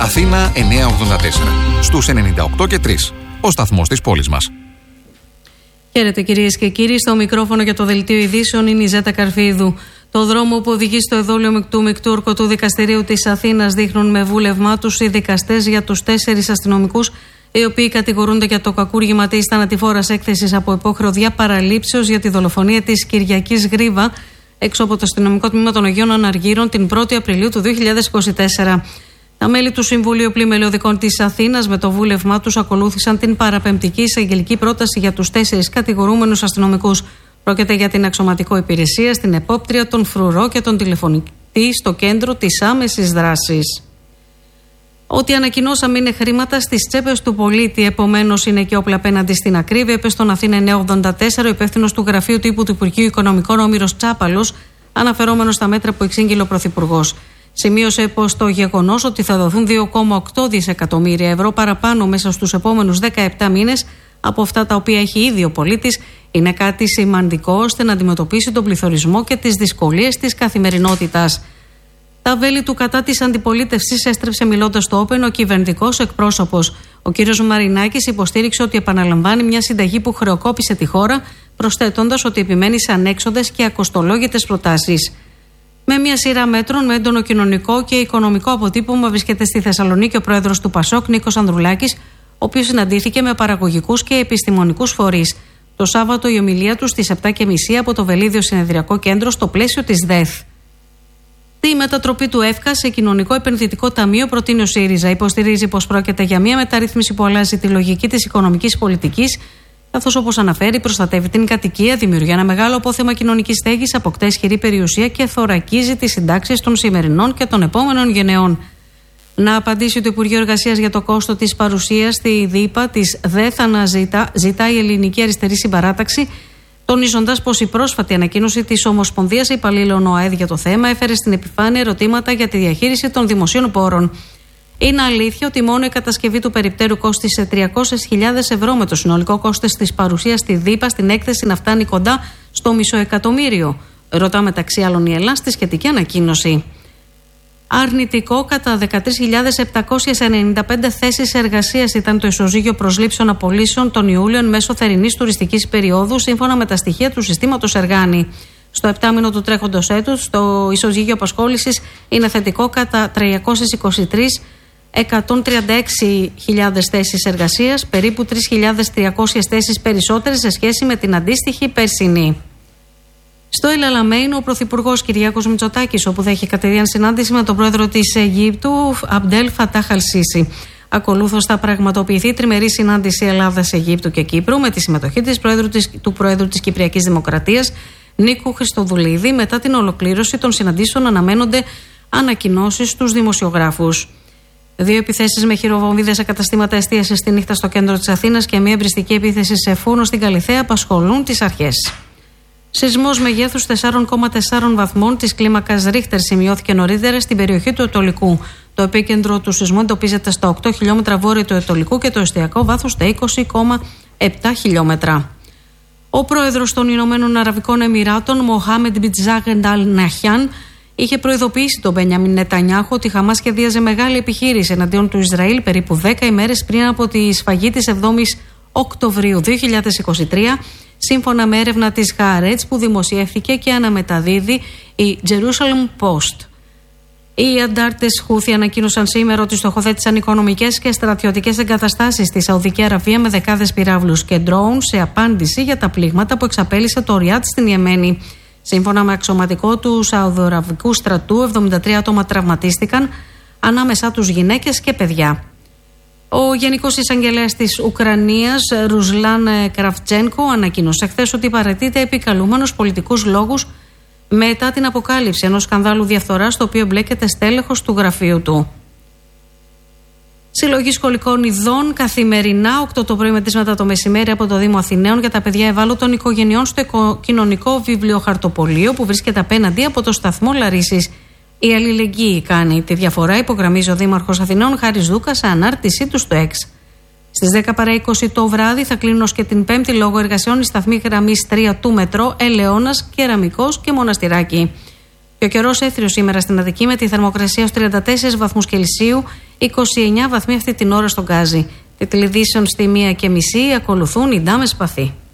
Αθήνα 984. Στους 98 και 3. Ο σταθμός της πόλης μας. Χαίρετε κυρίες και κύριοι. Στο μικρόφωνο για το δελτίο ειδήσεων είναι η Ζέτα Καρφίδου. Το δρόμο που οδηγεί στο εδόλιο του μεικτού ορκωτού δικαστηρίου της Αθήνας δείχνουν με βούλευμά τους οι δικαστές για τους 4 αστυνομικούς, οι οποίοι κατηγορούνται για το κακούργημα της θανατηφόρας έκθεσης από υπόχρεο παραλήψεως για τη δολοφονία της Κυριακής Γρήβα έξω από το αστυνομικό τμήμα των Αγίων Αναργύρων την 1η Απριλίου του 2024. Τα μέλη του Συμβουλίου Πλημελιωδικών της Αθήνας με το βούλευμά τους ακολούθησαν την παραπεμπτική εισαγγελική πρόταση για τους 4 κατηγορούμενους αστυνομικούς. Πρόκειται για την αξιωματικό υπηρεσία, στην επόπτρια, τον φρουρό και τον τηλεφωνητή στο κέντρο της άμεσης δράσης. Ό,τι ανακοινώσαμε είναι χρήματα στις τσέπες του πολίτη, επομένως είναι και όπλα απέναντι στην ακρίβεια, είπε στον Αθήνα 984 ο υπεύθυνος του Γραφείου Τύπου του Υπουργείου Οικονομικών Όμηρος Τσάπαλος, αναφερόμενος στα μέτρα που εξήγηλε ο Πρωθυπουργός. Σημείωσε πως το γεγονός ότι θα δοθούν 2,8 δισεκατομμύρια ευρώ παραπάνω μέσα στους επόμενους 17 μήνες από αυτά τα οποία έχει ήδη ο πολίτης είναι κάτι σημαντικό ώστε να αντιμετωπίσει τον πληθωρισμό και τις δυσκολίες της καθημερινότητας. Τα βέλη του κατά της αντιπολίτευσης έστρεψε μιλώντας στο Open ο κυβερνητικός εκπρόσωπος. Ο κ. Μαρινάκης υποστήριξε ότι επαναλαμβάνει μια συνταγή που χρεοκόπησε τη χώρα, προσθέτοντας ότι επιμένει σε ανέξοδες και ακοστολόγητες προτάσεις. Με μια σειρά μέτρων με έντονο κοινωνικό και οικονομικό αποτύπωμα βρίσκεται στη Θεσσαλονίκη ο πρόεδρος του ΠΑΣΟΚ, Νίκος Ανδρουλάκης, ο οποίος συναντήθηκε με παραγωγικούς και επιστημονικούς φορείς. Το Σάββατο η ομιλία του στις 7.30 από το Βελίδιο Συνεδριακό Κέντρο στο πλαίσιο της ΔΕΘ. Τη μετατροπή του ΕΦΚΑ σε κοινωνικό επενδυτικό ταμείο προτείνει ο ΣΥΡΙΖΑ. Υποστηρίζει πως πρόκειται για μια μεταρρύθμιση που αλλάζει τη λογική της οικονομικής πολιτικής, καθώς όπως αναφέρει προστατεύει την κατοικία, δημιουργεί ένα μεγάλο απόθεμα κοινωνικής στέγης, αποκτά ισχυρή περιουσία και θωρακίζει τις συντάξεις των σημερινών και των επόμενων γενεών. Να απαντήσει το Υπουργείο Εργασίας για το κόστος της παρουσίας στη ΔΥΠΑ της ΔΕΘ ζητά η Ελληνική Αριστερή Συμπαράταξη, τονίζοντας πως η πρόσφατη ανακοίνωση της Ομοσπονδίας Υπαλλήλων ΟΑΕΔ για το θέμα έφερε στην επιφάνεια ερωτήματα για τη διαχείριση των δημοσίων πόρων. Είναι αλήθεια ότι μόνο η κατασκευή του περιπτέρου κόστισε 300.000 ευρώ, με το συνολικό κόστος της παρουσίας στη ΔΥΠΑ στην έκθεση να φτάνει κοντά στο $500.000. Ρωτά μεταξύ άλλων η ΕΛΑ στη σχετική ανακοίνωση. Αρνητικό κατά 13.795 θέσεις εργασίας ήταν το ισοζύγιο προσλήψεων απολύσεων τον Ιούλιο εν μέσω θερινής τουριστικής περίοδου, σύμφωνα με τα στοιχεία του συστήματος Εργάνη. Στο επτάμηνο του τρέχοντος έτους, το ισοζύγιο απασχόλησης είναι θετικό κατά 323.136.000 θέσεις εργασίας, περίπου 3.300 θέσεις περισσότερες σε σχέση με την αντίστοιχη περσινή. Στο Ελαλαμέ είναι ο Πρωθυπουργός Κυριάκος Μητσοτάκης, όπου θα έχει κατηδίαν συνάντηση με τον πρόεδρο της Αιγύπτου, Αμπντέλ Φατάχ Αλ-Σίσι. Ακολούθως θα πραγματοποιηθεί τριμερή συνάντηση Ελλάδας, Αιγύπτου και Κύπρου με τη συμμετοχή του Προέδρου της Κυπριακής Δημοκρατίας, Νίκου Χριστοδουλίδη. Μετά την ολοκλήρωση των συναντήσεων αναμένονται ανακοινώσεις στους δημοσιογράφους. 2 επιθέσεις με χειροβομβίδες σε καταστήματα εστίασης στη νύχτα στο κέντρο της Αθήνας και μια εμπριστική επίθεση σε φούρνο στην Καλιθέα απασχολούν τις αρχές. Σεισμός μεγέθους 4,4 βαθμών της κλίμακας Ρίχτερ σημειώθηκε νωρίτερα στην περιοχή του Ετωλικού. Το επίκεντρο του σεισμού εντοπίζεται στα 8 χιλιόμετρα βόρεια του Ετωλικού και το εστιακό βάθος στα 20,7 χιλιόμετρα. Ο πρόεδρος των Ηνωμένων Αραβικών Εμιράτων, Μοχάμεντ μπιν Ζάιεντ Αλ Ναχιάν, είχε προειδοποιήσει τον Μπενιάμιν Νετανιάχου ότι η Χαμάς σχεδίαζε μεγάλη επιχείρηση εναντίον του Ισραήλ περίπου 10 ημέρες πριν από τη σφαγή της 7ης Οκτωβρίου 2023, σύμφωνα με έρευνα της Χаарετς που δημοσιεύθηκε και αναμεταδίδει η Jerusalem Post. Οι αντάρτες Χούθι ανακοίνωσαν σήμερα ότι στοχοθέτησαν οικονομικές και στρατιωτικές εγκαταστάσεις στη Σαουδική Αραβία με δεκάδες πυράβλους και ντρόουν σε απάντηση για τα πλήγματα που εξαπέλυσε το Ριάτ στην Ιεμένη. Σύμφωνα με αξιωματικό του Σαουδοαραβικού στρατού, 73 άτομα τραυματίστηκαν, ανάμεσά τους γυναίκες και παιδιά. Ο Γενικός Εισαγγελέας της Ουκρανίας, Ρουσλάν Κραφτσένκο, ανακοίνωσε χθες ότι παραιτείται επικαλούμενος πολιτικούς λόγους μετά την αποκάλυψη ενός σκανδάλου διαφθοράς στο οποίο μπλέκεται στέλεχος του γραφείου του. Συλλογή σχολικών ειδών καθημερινά 8 το πρωί με τις μετά το μεσημέρι από το Δήμο Αθηναίων για τα παιδιά ευάλωτων οικογενειών στο κοινωνικό βιβλιοχαρτοπωλείο που βρίσκεται απέναντι από το σταθμό Λαρίσης. Η αλληλεγγύη κάνει τη διαφορά, υπογραμμίζει ο Δήμαρχος Αθηναίων Χάρης Δούκας σε ανάρτησή του στο X. Στις 10 παρά 20 το βράδυ θα κλείνουν ως και την 5η λόγω εργασιών η σταθμή γραμμής 3 του μετρό Ελαιώνας, Κεραμικός και Μοναστηράκι. Και ο καιρός έθριος σήμερα στην Αττική με τη θερμοκρασία στους 34 βαθμούς Κελσίου, 29 βαθμοί αυτή την ώρα στον Γκάζι. Τίτλοι ειδήσεων στη 1:30 ακολουθούν οι Ντάμες Παθή.